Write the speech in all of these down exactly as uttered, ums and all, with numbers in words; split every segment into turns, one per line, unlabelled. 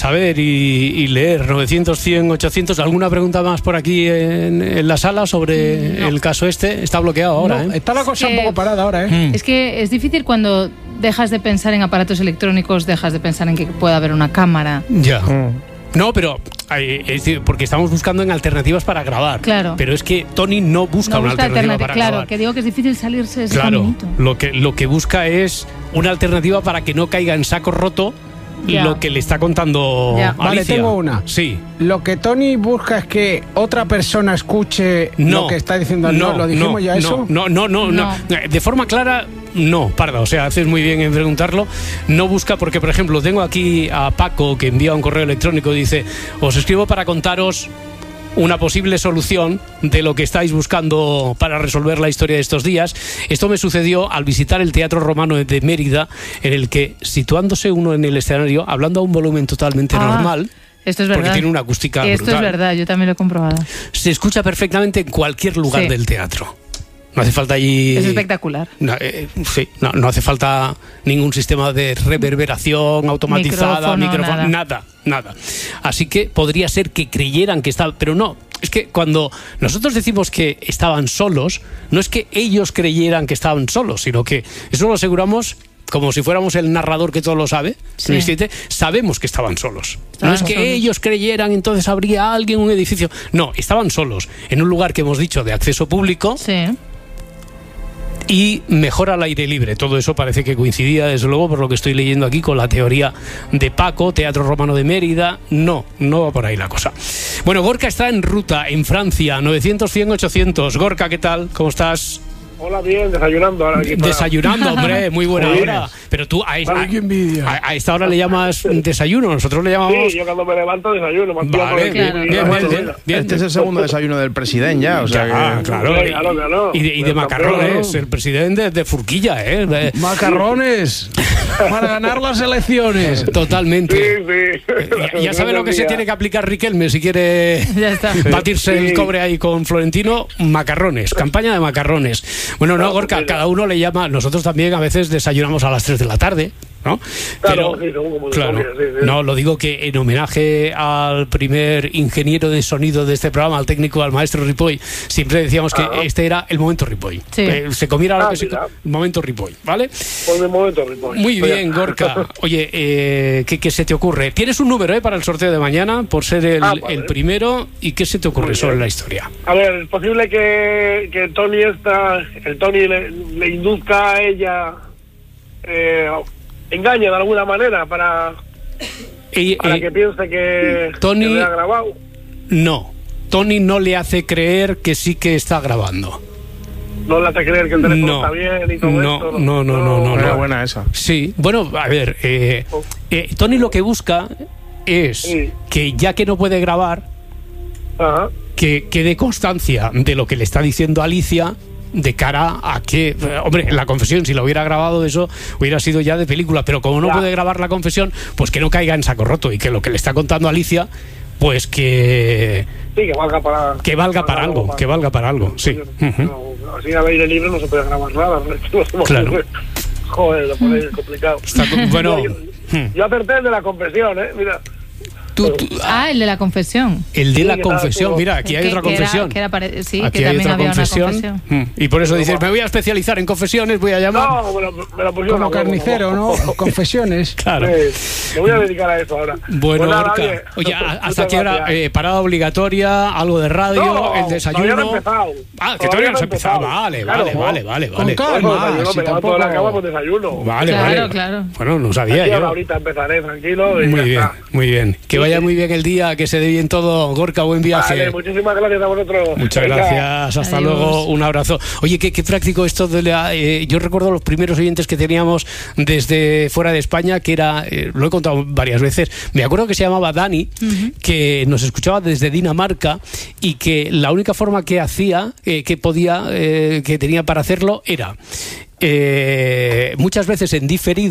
saber y, y leer. novecientos, cien, ochocientos. ¿Alguna pregunta más por aquí en, en la sala sobre no. el caso este? Está bloqueado ahora,
no,
¿eh?
Está la cosa
que,
un poco parada ahora, ¿eh?
Mm. Es que es difícil cuando dejas de pensar en aparatos electrónicos, dejas de pensar en que pueda haber una cámara.
Ya. Mm. No, pero es decir, porque estamos buscando en alternativas para grabar.
Claro.
Pero es que Tony no busca
no
una
busca
alternativa
alternativa
para
claro,
grabar.
Claro, que digo que es difícil salirse de ese
Claro,
caminito.
lo que, lo que busca es una alternativa para que no caiga en saco roto ya. lo que le está contando ya. Alicia.
Vale, tengo una.
Sí.
Lo que Tony busca es que otra persona escuche
no,
lo que está diciendo.
No,
¿No? ¿Lo dijimos
no,
ya
no,
eso?
No, no, no, no, no. De forma clara, no, Parda. O sea, haces muy bien en preguntarlo. No busca, porque, por ejemplo, tengo aquí a Paco, que envía un correo electrónico, dice: os escribo para contaros una posible solución de lo que estáis buscando para resolver la historia de estos días. Esto me sucedió al visitar el Teatro Romano de Mérida, en el que, situándose uno en el escenario, hablando a un volumen totalmente
ah.
normal,
Esto es verdad.
porque tiene una acústica
Esto
brutal,
es verdad, yo también lo he comprobado.
se escucha perfectamente en cualquier lugar
sí.
del teatro. No hace falta allí...
Es espectacular.
No, eh, sí, no, no hace falta ningún sistema de reverberación automatizada,
micrófono,
micrófono,
nada.
nada, nada. Así que podría ser que creyeran que estaba... Pero no, es que cuando nosotros decimos que estaban solos, no es que ellos creyeran que estaban solos, sino que eso lo aseguramos como si fuéramos el narrador que todo lo sabe.
Sí.
¿No? Sabemos que estaban solos.
Estaban
no es que
solos.
ellos creyeran, entonces habría alguien en un edificio. No, estaban solos, en un lugar que hemos dicho de acceso público.
Sí.
Y mejor al aire libre. Todo eso parece que coincidía, desde luego, por lo que estoy leyendo aquí, con la teoría de Paco, Teatro Romano de Mérida. No, no va por ahí la cosa. Bueno, Gorka está en ruta, en Francia, novecientos, cien, ochocientos. Gorka, ¿qué tal? ¿Cómo estás?
Hola, bien, desayunando ahora aquí.
Desayunando, hombre, muy buena
Muy
hora. Pero tú a, esta-
Ay, qué envidia.
a, a esta hora le llamas desayuno, nosotros le llamamos...
Sí, yo cuando me levanto desayuno. Me activo
Vale,
por el
bien,
clima y
bien,
me
bien,
levanto.
bien, bien.
Este es el segundo desayuno del presidente ya, o sea
Ya,
que...
claro,
Sí, claro, claro.
y de, y de macarrones, el presidente de Furquilla, ¿eh? De-
Macarrones para ganar las elecciones.
Totalmente.
Sí, sí.
Ya, ya sabe lo que se tiene que aplicar Riquelme si quiere
Ya está.
batirse
Sí.
el cobre ahí con Florentino. Macarrones, campaña de macarrones. Bueno, no, Gorka, cada uno le llama. Nosotros también a veces desayunamos a las tres de la tarde, ¿no?
Claro,
Pero,
sí, según como te
claro,
toque, sí, sí.
no, lo digo que en homenaje al primer ingeniero de sonido de este programa, al técnico, al maestro Ripoll, siempre decíamos que
Ajá.
este era el momento Ripoll.
Sí.
Eh, se comiera lo
Ah,
que se...
mira.
El momento Ripoll, ¿vale?
Por mi momento, Ripoll.
Muy
Oye.
bien, Gorka. Oye, eh, ¿qué, qué se te ocurre? Tienes un número, ¿eh? Para el sorteo de mañana, por ser el,
Ah, vale.
el primero. ¿Y qué se te ocurre
Muy
sobre
bien.
la historia?
A ver, es posible que, que Tony esta, el Tony le, le induzca a ella, eh, engañe de alguna manera para,
Eh,
para
eh,
que piense que,
Tony-
que le ha grabado.
No, Tony no le hace creer que sí que está grabando.
No le hace creer que el teléfono
No,
está bien y todo
no,
esto.
no, no, no, no,
Era
no.
buena esa.
Sí, bueno, a ver, eh, eh, Tony lo que busca es
Sí.
que ya que no puede grabar,
Ajá.
que quede constancia de lo que le está diciendo Alicia, de cara a que, eh, hombre, la confesión, si lo hubiera grabado, eso hubiera sido ya de película, pero como no
Ya.
puede grabar la confesión, pues que no caiga en saco roto y que lo que le está contando Alicia, pues que,
Sí, que valga para...
que valga para algo, que valga para algo, sí. Ujú.
No, así al aire libre no se puede grabar nada. ¿no? No se me
Claro.
ocurre. Joder, lo ponéis complicado.
Está co- bueno,
Yo,
hmm.
yo acerté el de la confesión, ¿eh? Mira.
Tú- tú-
Ah, el de la confesión.
el de
Sí,
la
que estaba
confesión,
todo-
mira, aquí hay
Que-
otra
que era-
confesión.
que era pare- sí,
Aquí
que
hay
también
otra
había
confesión.
una confesión.
Mm. Y por eso dices, me voy a especializar en confesiones, voy a llamar.
No, me lo, me lo pusieron
Como
a huevo,
carnicero, ¿no? Confesiones.
Claro.
Sí, me voy a dedicar a eso ahora.
Bueno,
Pues nada,
Gorka,
oye,
oye, ¿a- ¿hasta
muchas
qué hora?
gracias.
Eh, parada obligatoria, algo de radio,
No,
el desayuno.
todavía no he empezado.
Ah, que
Todavía
todavía no
no
has
he
empezado.
empezado.
Vale,
Claro,
vale,
¿no?
vale, vale,
Con
vale.
calma.
Bueno, desayuno,
si
me levanto de la
tampoco-
cama con desayuno.
Vale,
Claro,
vale.
claro.
Bueno, no sabía
Aquí a la
yo.
horita empezaré tranquilo y
Muy
ya
bien,
está.
muy bien. Que vaya muy bien el día, que se dé bien todo. Gorka, buen viaje.
Vale, muchísimas gracias a vosotros.
Muchas
Venga.
gracias, hasta
Adiós.
luego, un abrazo. Oye, qué, qué práctico esto de la, eh, yo recuerdo los primeros oyentes que teníamos desde fuera de España, que era, eh, lo he contado varias veces, me acuerdo que se llamaba Dani, uh-huh. que nos escuchaba desde Dinamarca y que la única forma que hacía, eh, que podía, eh, que tenía para hacerlo era... Eh, muchas veces en diferido,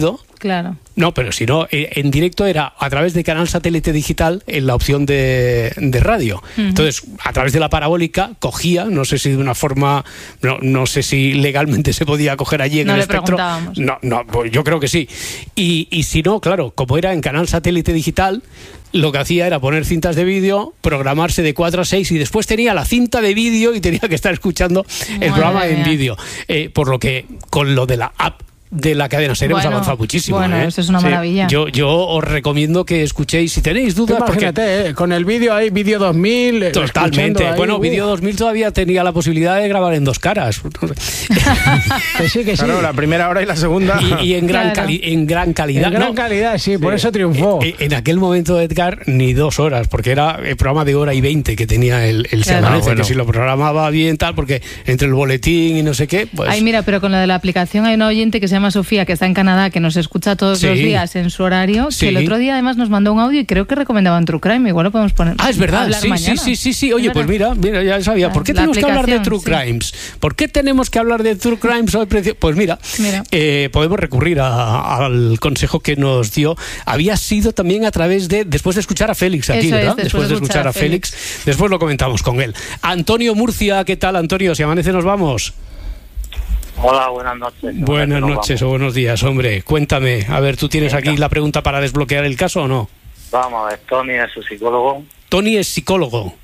Claro.
No, pero si no, eh, en directo era a través de canal satélite digital en la opción de, de radio. Uh-huh. Entonces, a través de la parabólica cogía, no sé si de una forma, no, no sé si legalmente se podía coger allí en
no
el
le
espectro. No, no, pues yo creo que sí. Y, y si no, claro, como era en canal satélite digital, lo que hacía era poner cintas de vídeo, programarse de cuatro a seis y después tenía la cinta de vídeo y tenía que estar escuchando el
Madre
programa
mía.
en vídeo. Eh, por lo que con lo de la app de la cadena SER hemos
Bueno,
avanzado muchísimo.
Bueno,
¿eh?
eso es una
Sí.
maravilla.
Yo, yo os recomiendo que escuchéis, si tenéis dudas, porque
Imagínate, eh, con el vídeo ahí, vídeo dos mil. eh, escuchando
totalmente.
ahí,
Bueno,
uh,
Vídeo dos mil todavía tenía la posibilidad de grabar en dos caras.
Que sí, que sí.
Claro, la primera hora y la segunda.
Y, y en, gran
Claro.
cali- en gran calidad.
En gran
¿no?
calidad, sí, por eso triunfó.
En, en aquel momento, Edgar, ni dos horas, porque era el programa de hora y veinte que tenía el, el Se
Claro.
Amanece,
Ah, bueno.
que si lo programaba bien, tal, porque entre el boletín y no sé qué, pues...
Ay, mira, pero con lo de la aplicación hay una oyente que se llama Sofía, que está en Canadá, que nos escucha todos
Sí.
los días en su horario,
Sí.
que el otro día además nos mandó un audio y creo que recomendaban True Crime. Igual lo podemos poner.
Ah, es verdad,
hablar
sí, sí,
mañana.
sí, sí, sí. Oye,
Es
pues
verdad.
mira, mira, ya sabía. ¿Por qué
La
tenemos que hablar de
aplicación,
True
sí.
Crimes? ¿Por qué tenemos que hablar de True Crimes hoy? preci- Pues mira,
Mira.
eh, podemos recurrir a- al consejo que nos dio. Había sido también a través de, después de escuchar a Félix aquí,
Eso es,
¿verdad?
después de escuchar a
Félix. Después lo comentamos con él. Antonio Murcia, ¿qué tal, Antonio? Si amanece nos vamos.
Hola, buenas noches.
Buenas
Nos
noches o buenos días, hombre. Cuéntame, a ver, ¿tú tienes
Venga.
aquí la pregunta para desbloquear el caso o no?
Vamos, vamos a ver, Tony es su psicólogo.
Tony es psicólogo.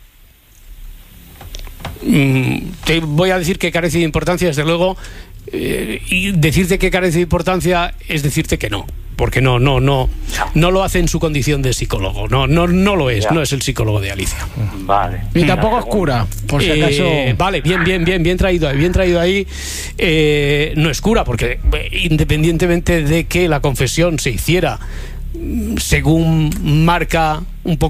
Mm, te voy a decir que carece de importancia, desde luego, eh, y decirte que carece de importancia es decirte que no, porque no, no, no, no lo hace en su condición de psicólogo, no, no, no lo es,
Ya.
no es el psicólogo de Alicia.
Vale.
Y tampoco
La
es cura, por si
Eh,
acaso.
vale, bien, bien, bien, bien traído ahí, bien traído ahí. Eh, no es cura, porque eh, independientemente de que la confesión se hiciera mm, según marca un poco